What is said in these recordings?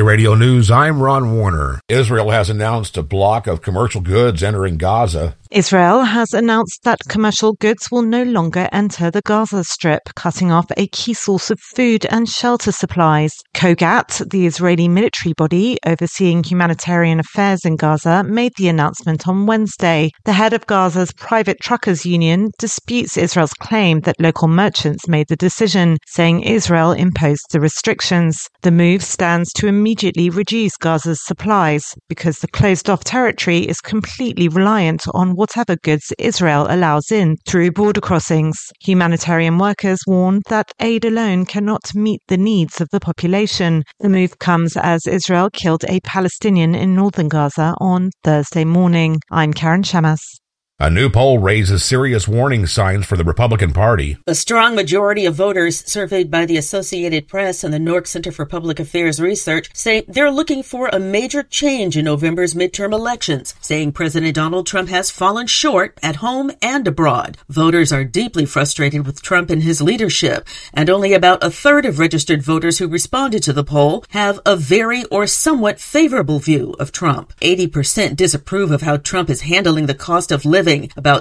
Radio News, I'm Ron Warner. Israel has announced a block of commercial goods entering Gaza. Israel has announced that commercial goods will no longer enter the Gaza Strip, cutting off a key source of food and shelter supplies. Kogat, the Israeli military body overseeing humanitarian affairs in Gaza, made the announcement on Wednesday. The head of Gaza's private truckers union disputes Israel's claim that local merchants made the decision, saying Israel imposed the restrictions. The move stands to immediately reduce Gaza's supplies because the closed-off territory is completely reliant on whatever goods Israel allows in through border crossings. Humanitarian workers warned that aid alone cannot meet the needs of the population. The move comes as Israel killed a Palestinian in northern Gaza on Thursday morning. I'm Karen Shamas. A new poll raises serious warning signs for the Republican Party. A strong majority of voters surveyed by the Associated Press and the Newark Center for Public Affairs Research say they're looking for a major change in November's midterm elections, saying President Donald Trump has fallen short at home and abroad. Voters are deeply frustrated with Trump and his leadership, and only about a third of registered voters who responded to the poll have a very or somewhat favorable view of Trump. 80% disapprove of how Trump is handling the cost of living. About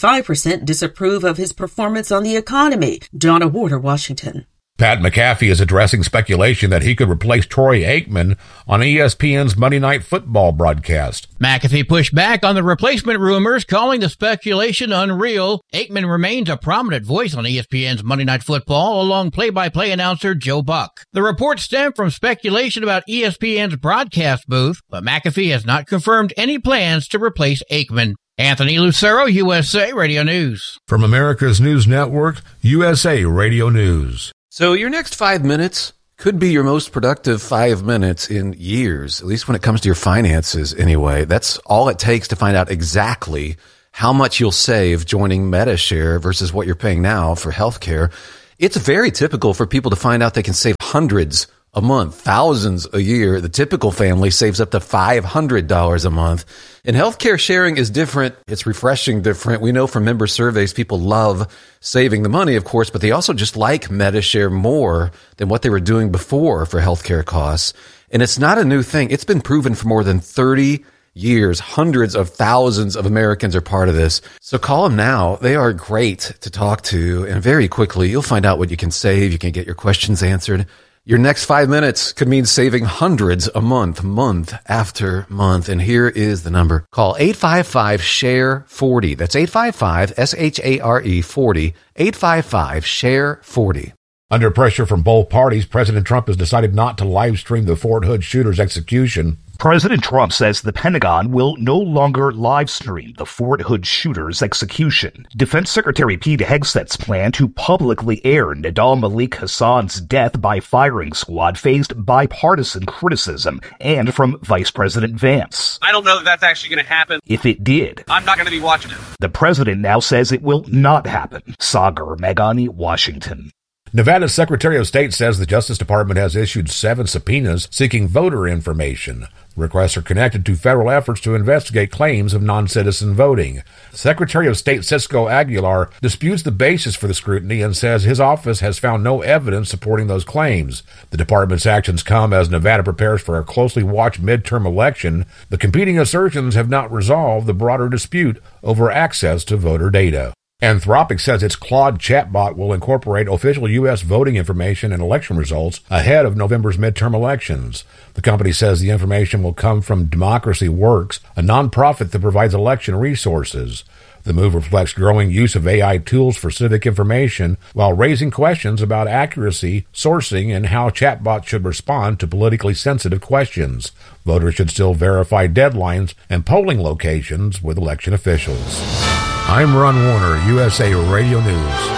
75% disapprove of his performance on the economy. Donna Warder, Washington. Pat McAfee is addressing speculation that he could replace Troy Aikman on ESPN's Monday Night Football broadcast. McAfee pushed back on the replacement rumors, calling the speculation unreal. Aikman remains a prominent voice on ESPN's Monday Night Football, along play-by-play announcer Joe Buck. The report stemmed from speculation about ESPN's broadcast booth, but McAfee has not confirmed any plans to replace Aikman. Anthony Lucero, USA Radio News. From America's News Network, USA Radio News. So your next 5 minutes could be your most productive 5 minutes in years, at least when it comes to your finances anyway. That's all it takes to find out exactly how much you'll save joining Medi-Share versus what you're paying now for healthcare. It's very typical for people to find out they can save hundreds a month, thousands a year. The typical family saves up to $500 a month. And healthcare sharing is different. It's refreshing different. We know from member surveys, people love saving the money, of course, but they also just like Medi-Share more than what they were doing before for healthcare costs. And it's not a new thing. It's been proven for more than 30 years. Hundreds of thousands of Americans are part of this. So call them now. They are great to talk to. And very quickly, you'll find out what you can save. You can get your questions answered. Your next 5 minutes could mean saving hundreds a month, month after month. And here is the number. Call 855-SHARE-40. That's 855-SHARE-40. 855-SHARE-40. Under pressure from both parties, President Trump has decided not to live stream the Fort Hood shooter's execution. President Trump says the Pentagon will no longer live stream the Fort Hood shooter's execution. Defense Secretary Pete Hegseth's plan to publicly air Nidal Malik Hassan's death by firing squad faced bipartisan criticism and from Vice President Vance. I don't know that that's actually going to happen. If it did, I'm not going to be watching it. The president now says it will not happen. Sagar Meghani, Washington. Nevada's Secretary of State says the Justice Department has issued 7 subpoenas seeking voter information. The requests are connected to federal efforts to investigate claims of non-citizen voting. Secretary of State Cisco Aguilar disputes the basis for the scrutiny and says his office has found no evidence supporting those claims. The department's actions come as Nevada prepares for a closely watched midterm election. The competing assertions have not resolved the broader dispute over access to voter data. Anthropic says its Claude chatbot will incorporate official U.S. voting information and election results ahead of November's midterm elections. The company says the information will come from Democracy Works, a nonprofit that provides election resources. The move reflects growing use of AI tools for civic information while raising questions about accuracy, sourcing, and how chatbots should respond to politically sensitive questions. Voters should still verify deadlines and polling locations with election officials. I'm Ron Warner, USA Radio News.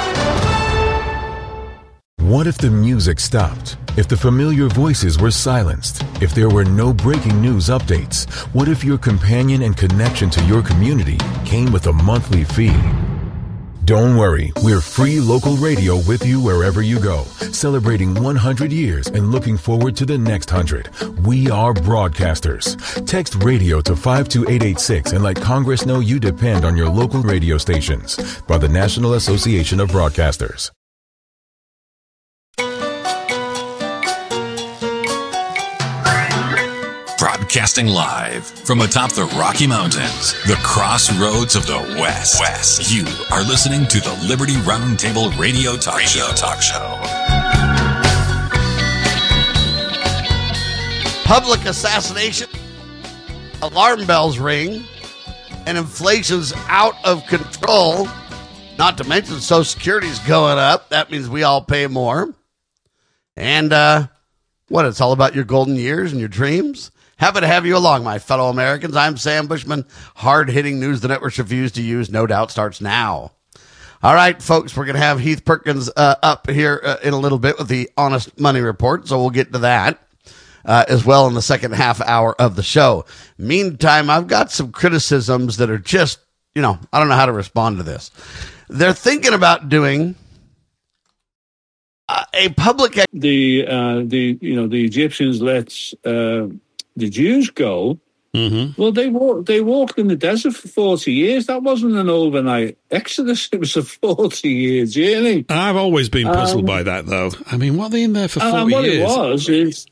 What if the music stopped? If the familiar voices were silenced? If there were no breaking news updates? What if your companion and connection to your community came with a monthly fee? Don't worry, we're free local radio with you wherever you go, celebrating 100 years and looking forward to the next 100. We are broadcasters. Text radio to 52886 and let Congress know you depend on your local radio stations. By the National Association of Broadcasters. Broadcasting live from atop the Rocky Mountains, the crossroads of the West. You are listening to the Liberty Roundtable Radio Talk Show. Public assassination, alarm bells ring, and inflation's out of control. Not to mention Social Security's going up. That means we all pay more. And it's all about your golden years and your dreams. Happy to have you along, my fellow Americans. I'm Sam Bushman. Hard-hitting news the networks refuse to use, no doubt, starts now. All right, folks, we're going to have Heath Perkins up here in a little bit with the Honest Money Report, so we'll get to that as well in the second half hour of the show. Meantime, I've got some criticisms that are just, I don't know how to respond to this. They're thinking about doing a public... The Egyptians let the Jews go. Mm-hmm. Well, they walked in the desert for 40 years. That wasn't an overnight exodus. It was a 40-year journey. I've always been puzzled by that, though. I mean, what are they in there for 40 what years? It was is,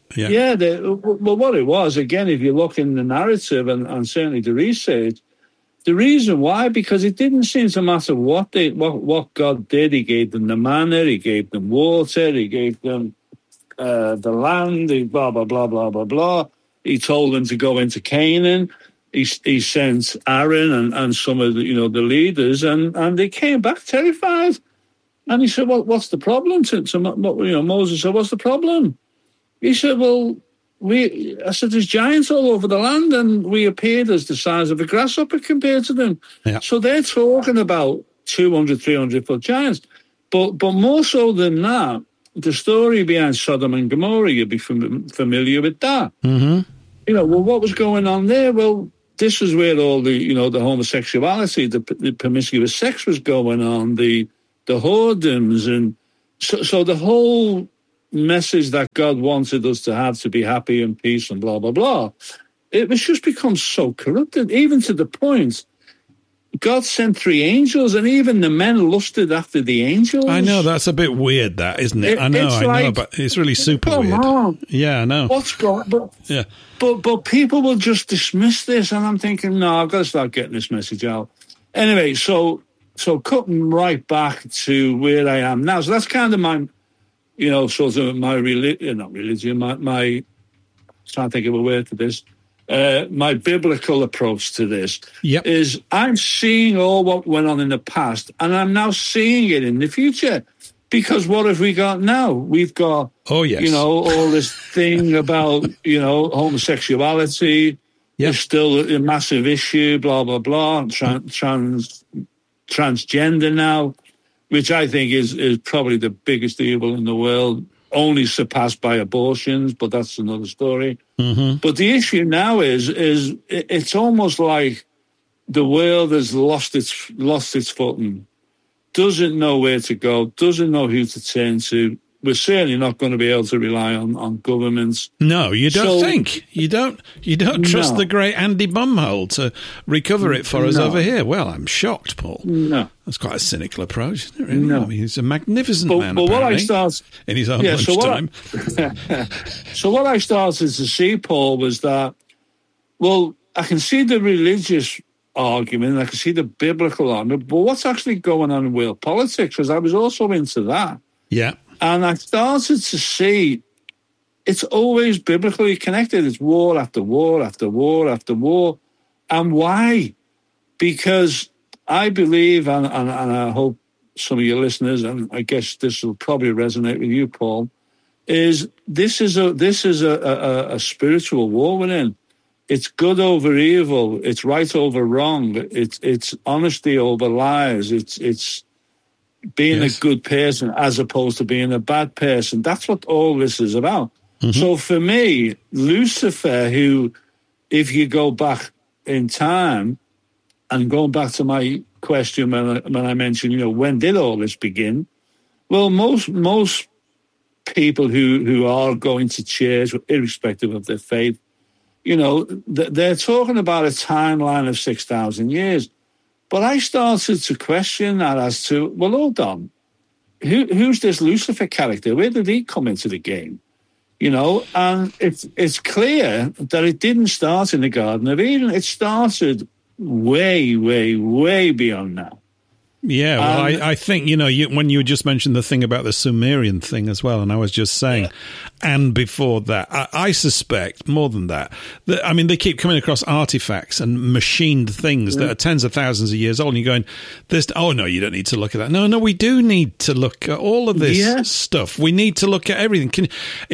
what it was, again, if you look in the narrative and certainly the research, the reason why, because it didn't seem to matter what God did. He gave them the manna, he gave them water, he gave them the land, blah, blah, blah, blah, blah, blah. He told them to go into Canaan. He sent Aaron and some of the leaders, and they came back terrified. And he said, "Well, what's the problem?" Moses said, "What's the problem?" He said, "Well, there's giants all over the land, and we appeared as the size of a grasshopper compared to them." Yeah. So they're talking about 200, 300-foot giants. But more so than that, the story behind Sodom and Gomorrah, you'd be familiar with that. Mm-hmm. What was going on there? Well, this is where all the, the homosexuality, the promiscuous sex was going on, the whoredoms. And so the whole message that God wanted us to have, to be happy and peace and blah, blah, blah, it was just become so corrupted, even to the point God sent 3 angels, and even the men lusted after the angels. I know, that's a bit weird, that, isn't it? I know, but it's really super weird. On. Yeah, I know. What's going on? But people will just dismiss this, and I'm thinking, no, I've got to start getting this message out. Anyway, so cutting right back to where I am now. So that's kind of my, sort of my religion, my trying to think of a word for this. My biblical approach to this is I'm seeing all what went on in the past, and I'm now seeing it in the future. Because what have we got now? We've got, all this thing about, homosexuality. Yep. It's still a massive issue, blah, blah, blah. Transgender now, which I think is probably the biggest evil in the world, only surpassed by abortions, but that's another story. Mm-hmm. But the issue now is it's almost like the world has lost its footing, doesn't know where to go, doesn't know who to turn to. We're certainly not going to be able to rely on governments. No, you don't think. You don't trust the great Andy Bumhole to recover it for us over here. Well, I'm shocked, Paul. No. That's quite a cynical approach, isn't it, really? No. I mean, he's a magnificent man, but what I start in his own lunchtime. So what I started to see, Paul, was that, well, I can see the religious argument, and I can see the biblical argument, but what's actually going on in world politics? Because I was also into that. Yeah. And I started to see it's always biblically connected. It's war after war after war after war. And why? Because I believe, and I hope some of your listeners, and I guess this will probably resonate with you, Paul, is this is a spiritual war we're in. It's good over evil. It's right over wrong. It's honesty over lies. It's being a good person as opposed to being a bad person. That's what all this is about. Mm-hmm. So for me, Lucifer, who, if you go back in time, and going back to my question when I mentioned, when did all this begin? Well, most people who are going to church, irrespective of their faith, they're talking about a timeline of 6,000 years. But I started to question that as to, well, hold on, who's this Lucifer character? Where did he come into the game? and it's clear that it didn't start in the Garden of Eden. It started way, way, way beyond that. Yeah, well, I think, when you just mentioned the thing about the Sumerian thing as well, and I was just saying, and before that, I suspect more than that, they keep coming across artifacts and machined things that are tens of thousands of years old, and you're going, no, you don't need to look at that. No, we do need to look at all of this stuff. We need to look at everything.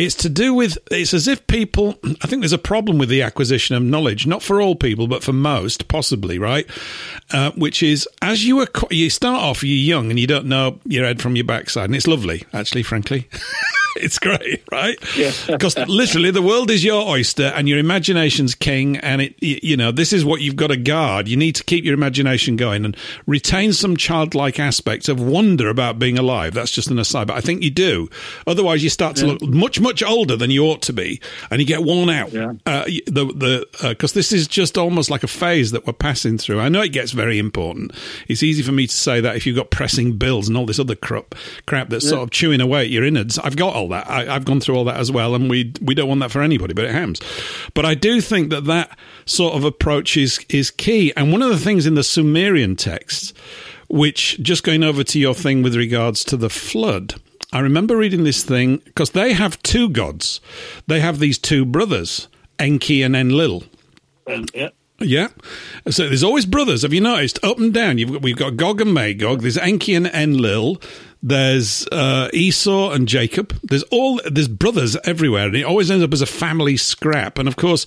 It's as if people, I think there's a problem with the acquisition of knowledge, not for all people, but for most, possibly, right? Which is, as you start off, you're young and you don't know your head from your backside, and it's lovely, actually, frankly. It's great, right? Yeah. Because literally the world is your oyster and your imagination's king, and this is what you've got to guard. You need to keep your imagination going and retain some childlike aspects of wonder about being alive. That's just an aside, but I think you do. Otherwise, you start to look much, much older than you ought to be, and you get worn out. Yeah. Because this is just almost like a phase that we're passing through. I know it gets very important. It's easy for me to say that if you've got pressing bills and all this other crap that's sort of chewing away at your innards. I've got all that. I've gone through all that as well, and we don't want that for anybody, but it happens. But I do think that sort of approach is key. And one of the things in the Sumerian texts, which, just going over to your thing with regards to the flood, I remember reading this thing, because they have two gods. They have these two brothers, Enki and Enlil. Yeah. So there's always brothers. Have you noticed? Up and down. We've got Gog and Magog. There's Enki and Enlil. There's Esau and Jacob. There's brothers everywhere, and it always ends up as a family scrap. And of course,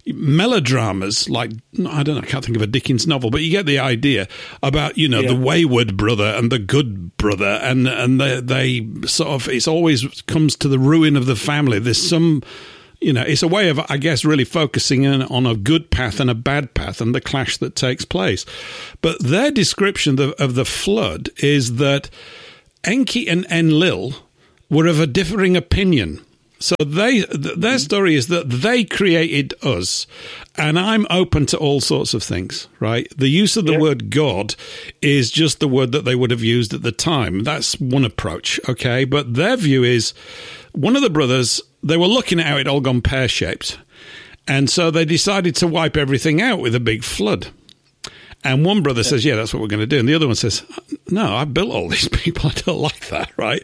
melodramas like, I don't know, I can't think of a Dickens novel, but you get the idea about the wayward brother and the good brother, and they sort of, it's always comes to the ruin of the family. There's some. It's a way of, I guess, really focusing in on a good path and a bad path and the clash that takes place. But their description of the flood is that Enki and Enlil were of a differing opinion. So their story is that they created us, and I'm open to all sorts of things, right? The use of the word God is just the word that they would have used at the time. That's one approach, okay? But their view is, one of the brothers, they were looking at how it all gone pear-shaped, and so they decided to wipe everything out with a big flood. And one brother says, yeah, that's what we're going to do. And the other one says, no, I built all these people. I don't like that, right?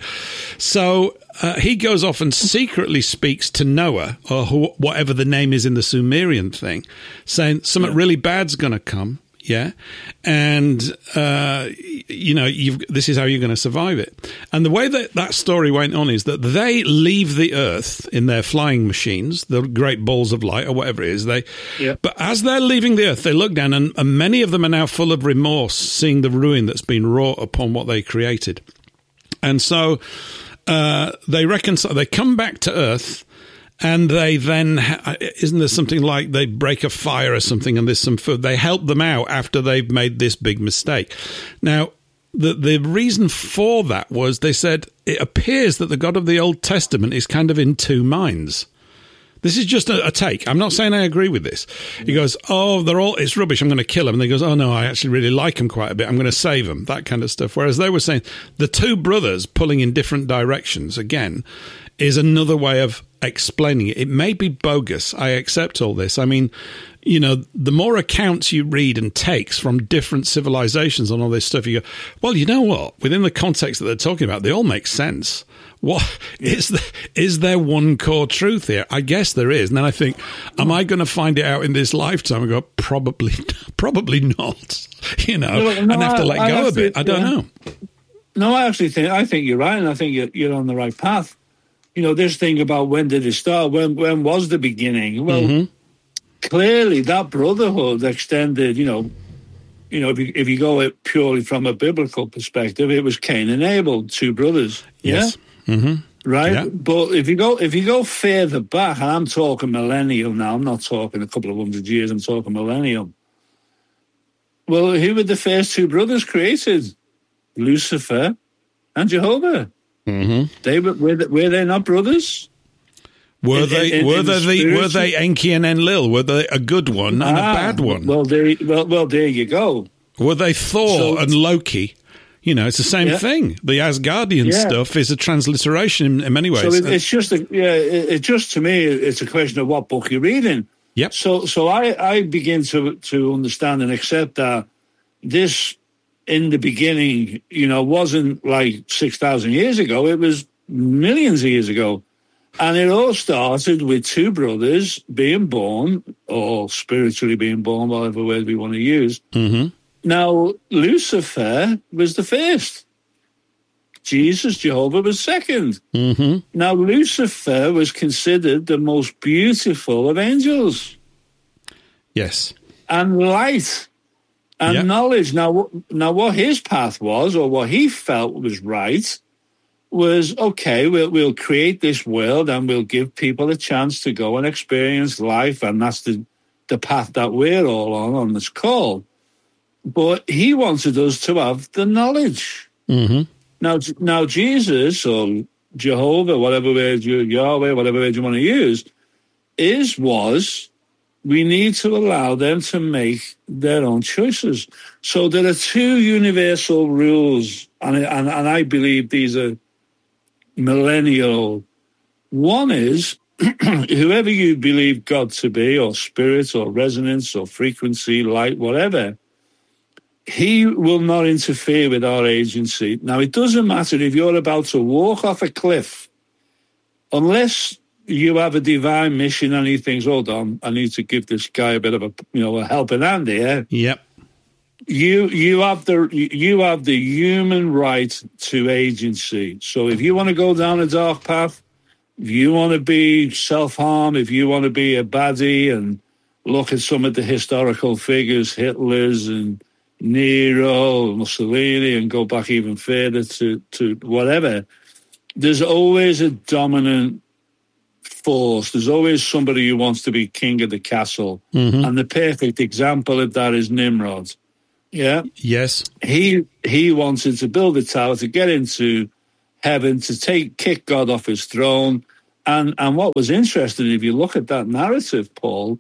So he goes off and secretly speaks to Noah, or whatever the name is in the Sumerian thing, saying something really bad's going to come. Yeah. And, this is how you're going to survive it. And the way that story went on is that they leave the earth in their flying machines, the great balls of light or whatever it is. But as they're leaving the earth, they look down, and many of them are now full of remorse, seeing the ruin that's been wrought upon what they created. And so they reconcile, they come back to earth. And they then, isn't there something like they break a fire or something and there's some food? They help them out after they've made this big mistake. Now, the reason for that was they said it appears that the God of the Old Testament is kind of in two minds. This is just a take. I'm not saying I agree with this. He goes, it's rubbish. I'm going to kill them. And he goes, oh, no, I actually really like them quite a bit. I'm going to save them, that kind of stuff. Whereas they were saying the two brothers pulling in different directions, again, is another way of explaining it. It may be bogus. I accept all this. I mean, the more accounts you read and takes from different civilizations on all this stuff, you go, well, you know what? Within the context that they're talking about, they all make sense. What is there one core truth here? I guess there is. And then I think, am I going to find it out in this lifetime? I go, probably not. And have to let go of it. I don't know. No, I think you're right, and I think you're on the right path. This thing about when did it start? When was the beginning? Well, clearly that brotherhood extended. If you go it purely from a biblical perspective, it was Cain and Abel, two brothers. Yes. Yeah? Mm-hmm. Right. Yeah. But if you go further back, and I'm talking millennium now. I'm not talking a couple of 100 years. I'm talking millennium. Well, who were the first two brothers created? Lucifer and Jehovah. Mm-hmm. They were they not brothers? Were they Enki and Enlil? Were they a good one and a bad one? Well, there you go. Were they Thor and Loki? It's the same thing. The Asgardian stuff is a transliteration in many ways. So it's just, to me, it's a question of what book you're reading. Yep. So I begin to understand and accept that this, in the beginning, wasn't like 6,000 years ago. It was millions of years ago. And it all started with two brothers being born, or spiritually being born, whatever word we want to use. Mm-hmm. Now, Lucifer was the first. Jesus, Jehovah, was second. Mm-hmm. Now, Lucifer was considered the most beautiful of angels. Yes. And light and knowledge. Now, what his path was, or what he felt was right, was, okay, we'll create this world and we'll give people a chance to go and experience life, and that's the path that we're all on this call. But he wanted us to have the knowledge. Mm-hmm. Now Jesus, or Jehovah, whatever word Yahweh, whatever word you want to use, was we need to allow them to make their own choices. So there are two universal rules, and I believe these are millennial. One is whoever you believe God to be, or spirit, or resonance, or frequency, light, whatever, he will not interfere with our agency. Now, it doesn't matter if you're about to walk off a cliff, unless you have a divine mission and he thinks, hold on, I need to give this guy a bit of a helping hand here. Yep. You have the human right to agency. So if you want to go down a dark path, if you want to be self-harm, if you want to be a baddie and look at some of the historical figures, Hitler's and Nero, Mussolini, and go back even further to whatever, there's always a dominant force. There's always somebody who wants to be king of the castle. Mm-hmm. And the perfect example of that is Nimrod. Yeah? Yes. He wanted to build a tower to get into heaven, to kick God off his throne. And what was interesting, if you look at that narrative, Paul,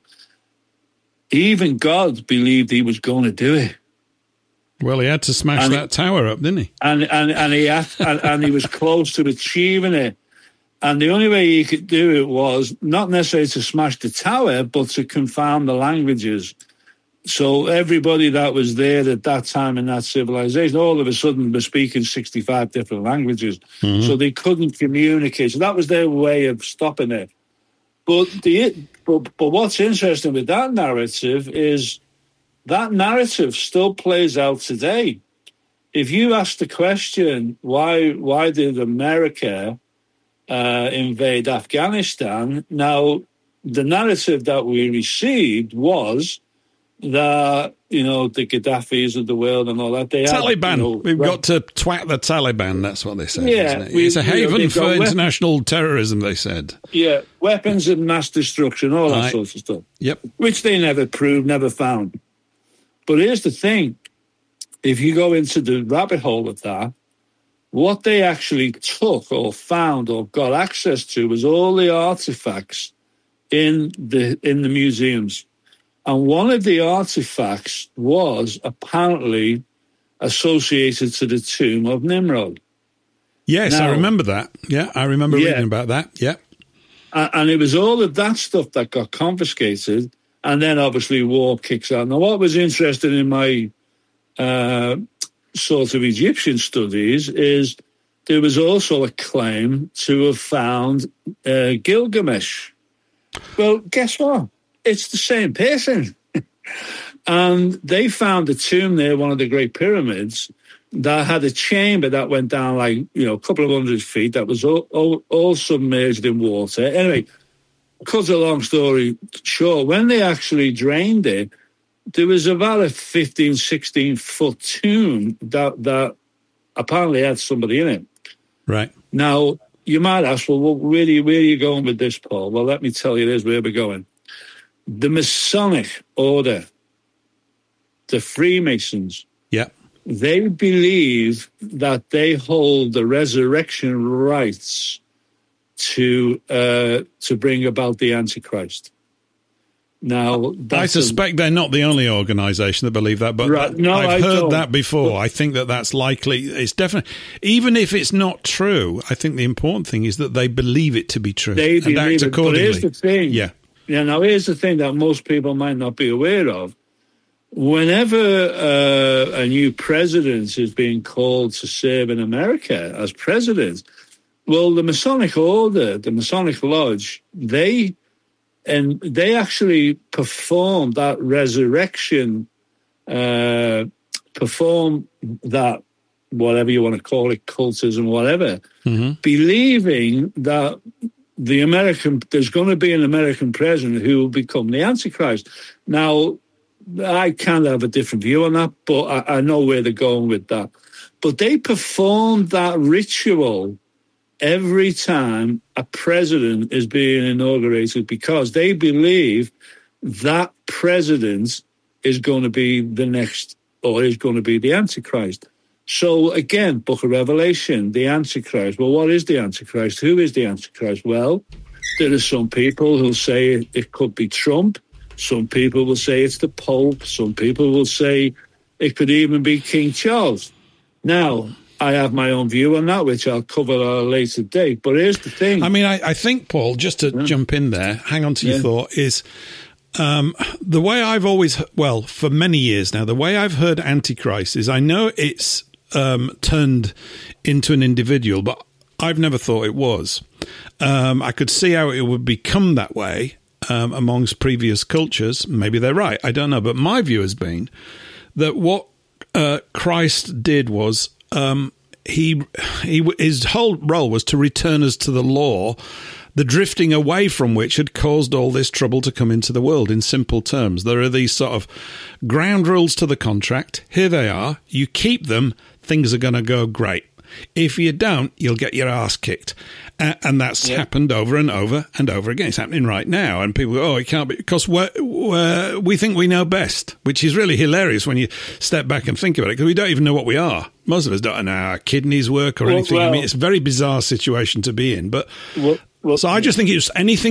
even God believed he was going to do it. Well, he had to smash that tower up, didn't he? And he was close to achieving it. And the only way he could do it was not necessarily to smash the tower, but to confound the languages. So everybody that was there at that time in that civilization, all of a sudden, was speaking 65 different languages. Mm-hmm. So they couldn't communicate. So that was their way of stopping it. But what's interesting with that narrative is that narrative still plays out today. If you ask the question, why did America invade Afghanistan? Now, the narrative that we received was that, the Gaddafis of the world and all that. Taliban. We've got to twat the Taliban, that's what they said. Yeah, isn't it? It's a haven for international terrorism, they said. Yeah, weapons of mass destruction, all that sort of stuff. Yep. Which they never proved, never found. But here's the thing. If you go into the rabbit hole of that, what they actually took or found or got access to was all the artifacts in the museums. And one of the artifacts was apparently associated to the tomb of Nimrod. Yes, now, I remember that. Yeah, I remember reading about that. Yeah. And it was all of that stuff that got confiscated. And then obviously war kicks out. Now, what was interesting in my sort of Egyptian studies is there was also a claim to have found Gilgamesh. Well, guess what? It's the same person. And they found a tomb there, one of the Great Pyramids, that had a chamber that went down a couple of 100 feet that was all submerged in water. Anyway, cut a long story short, when they actually drained it, there was about a 15, 16-foot tomb that apparently had somebody in it. Right. Now, you might ask, well, where are you going with this, Paul? Well, let me tell you this, where we're going. The Masonic Order, the Freemasons, they believe that they hold the resurrection rights to bring about the Antichrist. Now, I suspect they're not the only organisation that believe that, but I've heard that before. I think that's likely. It's definitely, even if it's not true, I think the important thing is that they believe it to be true. They believe it. But here's the thing. Yeah. Now, here's the thing that most people might not be aware of. Whenever a new president is being called to serve in America as president, well, the Masonic Order, the Masonic Lodge, they actually perform that resurrection, perform that, whatever you want to call it, cultism, whatever, believing that there's going to be an American president who will become the Antichrist. Now, I kind of have a different view on that, but I know where they're going with that. But they perform that ritual every time a president is being inaugurated because they believe that president is going to be the next, or is going to be the Antichrist. So again, Book of Revelation, the Antichrist. Well, what is the Antichrist? Who is the Antichrist? Well, there are some people who say it could be Trump. Some people will say it's the Pope. Some people will say it could even be King Charles. Now, I have my own view on that, which I'll cover at a later date. But here's the thing. I mean, I think, Paul, just to jump in there, hang on to your thought, is the way I've always, for many years now, the way I've heard Antichrist is I know it's turned into an individual, but I've never thought it was. I could see how it would become that way amongst previous cultures. Maybe they're right. I don't know. But my view has been that what Christ did was his whole role was to return us to the law, the drifting away from which had caused all this trouble to come into the world. In simple terms, there are these sort of ground rules to the contract. Here they are. You keep them, things are going to go great. If you don't, you'll get your ass kicked. And that's happened over and over and over again. It's happening right now. And people go, it can't be, because we think we know best, which is really hilarious when you step back and think about it, because we don't even know what we are. Most of us don't know how our kidneys work or anything. I mean, it's a very bizarre situation to be in. But so I just think it's anything